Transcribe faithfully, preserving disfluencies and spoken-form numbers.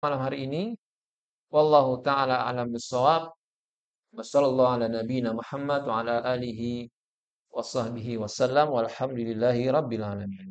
malam hari ini. Wallahu taala alam bissawab. Wassallallahu ala nabiyyina Muhammad wa ala alihi wa sahbihi wasallam walhamdulillahi rabbil alamin.